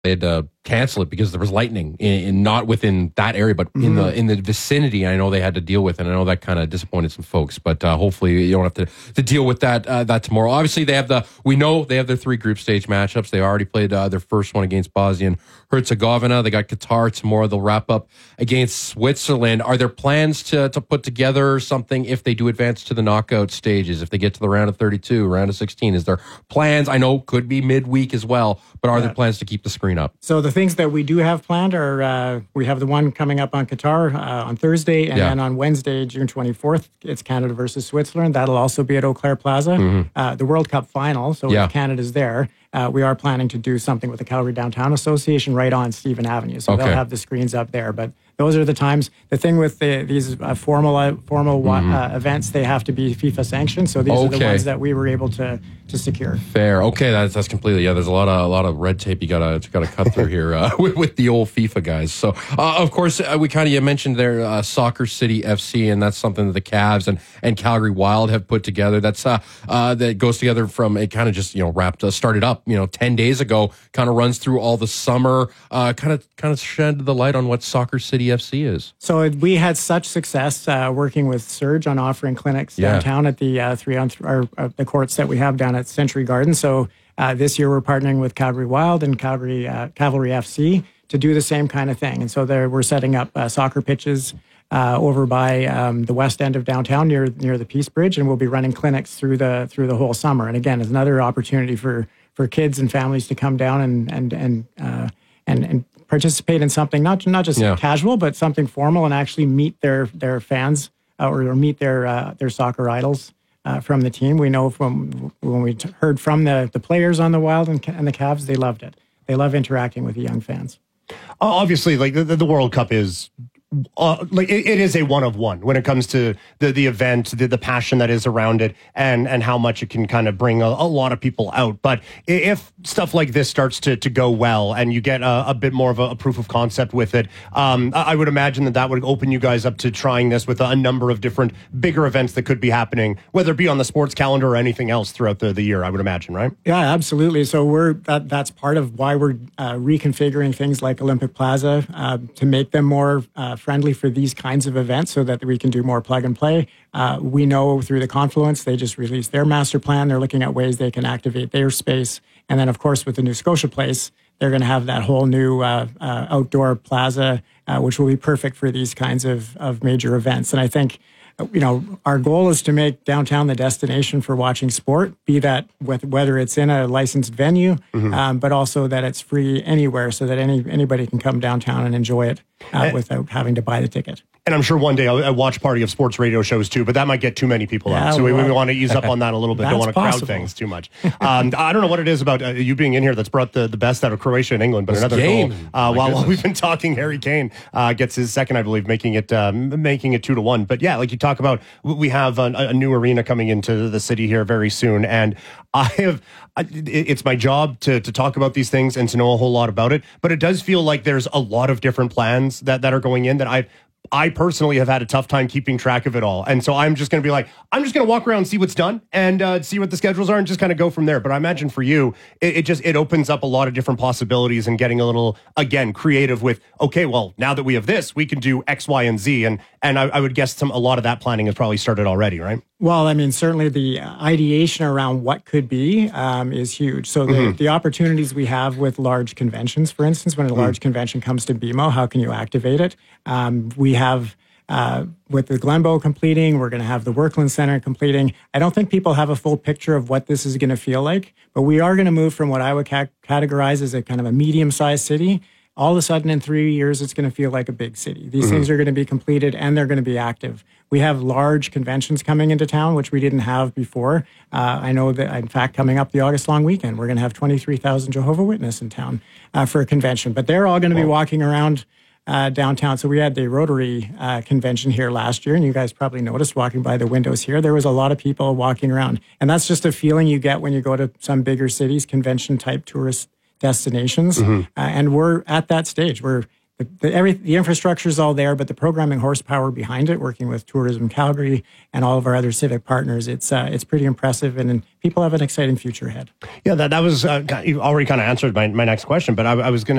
They had to cancel it because there was lightning in not within that area, but in the vicinity. I know they had to deal with it. And I know that kind of disappointed some folks, but hopefully you don't have to deal with that tomorrow. Obviously, we know they have their 3 group stage matchups. They already played their first one against Bosnia and Herzegovina. They got Qatar tomorrow. They'll wrap up against Switzerland. Are there plans to put together something if they do advance to the knockout stages? If they get to the round of 32, round of 16, is there plans? I know could be midweek as well, but are there plans to keep the screen up? So the things that we do have planned are we have the one coming up on Qatar on Thursday, and then on Wednesday, June 24th, it's Canada versus Switzerland. That'll also be at Eau Claire Plaza. The World Cup final, so if Canada's there, we are planning to do something with the Calgary Downtown Association right on Stephen Avenue. So they'll have the screens up there. But those are the times. The thing with these formal events, they have to be FIFA sanctioned. So these are the ones that we were able to secure. Fair. Okay, that's completely. There's a lot of red tape you gotta cut through here with the old FIFA guys. So of course you mentioned there Soccer City FC, and that's something that the Cavs and Calgary Wild have put together. That's that goes together from it kind of just started up 10 days ago. Kind of runs through all the summer. Kind of shed the light on what Soccer City FC is. So we had such success working with Surge on offering clinics downtown at the the courts that we have down at Century Garden. So this year we're partnering with Calgary Wild and Cavalry FC to do the same kind of thing. And so we're setting up soccer pitches over by the west end of downtown near the Peace Bridge, and we'll be running clinics through the whole summer. And again, it's another opportunity for kids and families to come down and participate in something not just casual, but something formal, and actually meet their fans or meet their soccer idols from the team. We know from when we heard from the players on the Wild and the Cavs, they loved it. They love interacting with the young fans. Obviously, like the World Cup is it is a one of one when it comes to the event, the passion that is around it, and how much it can kind of bring a lot of people out. But if stuff like this starts to go well and you get a bit more of a proof of concept with it, I would imagine that would open you guys up to trying this with a number of different bigger events that could be happening, whether it be on the sports calendar or anything else throughout the year, I would imagine, right? Yeah, absolutely. So that's part of why we're reconfiguring things like Olympic Plaza to make them more friendly for these kinds of events so that we can do more plug and play. We know through the Confluence, they just released their master plan. They're looking at ways they can activate their space. And then, of course, with the new Scotia Place, they're going to have that whole new outdoor plaza, which will be perfect for these kinds of major events. And I think, our goal is to make downtown the destination for watching sport, be that whether it's in a licensed venue, but also that it's free anywhere so that anybody can come downtown and enjoy it without having to buy the ticket. And I'm sure one day I'll watch party of sports radio shows too, but that might get too many people out. So we want to ease up on that a little bit. Don't want to crowd things too much. I don't know what it is about you being in here that's brought the best out of Croatia and England, but another goal. While we've been talking, Harry Kane gets his second, I believe, making it 2-1. But yeah, like you talk about, we have a new arena coming into the city here very soon, and it's my job to talk about these things and to know a whole lot about it. But it does feel like there's a lot of different plans that are going in that I personally have had a tough time keeping track of it all. And so I'm just going to be like, I'm just going to walk around and see what's done and see what the schedules are and just kind of go from there. But I imagine for you, it opens up a lot of different possibilities and getting a little, again, creative with, okay, well, now that we have this, we can do X, Y, and Z. And I would guess a lot of that planning has probably started already, right? Well, I mean, certainly the ideation around what could be is huge. So the opportunities we have with large conventions, for instance, when a large convention comes to BMO, how can you activate it? We have, with the Glenbow completing, we're going to have the Workland Center completing. I don't think people have a full picture of what this is going to feel like, but we are going to move from what I would categorize as a kind of a medium-sized city. All of a sudden, in 3 years, it's going to feel like a big city. These things are going to be completed, and they're going to be active. We have large conventions coming into town, which we didn't have before. I know that, in fact, coming up the August long weekend, we're going to have 23,000 Jehovah's Witnesses in town for a convention. But they're all going to be walking around downtown. So we had the Rotary convention here last year, and you guys probably noticed walking by the windows here, there was a lot of people walking around. And that's just a feeling you get when you go to some bigger cities, convention-type tourist destinations. And we're at that stage where the infrastructure is all there, but the programming horsepower behind it, working with Tourism Calgary and all of our other civic partners, it's pretty impressive, and people have an exciting future ahead. Yeah, that was you already kind of answered my next question, but I was going to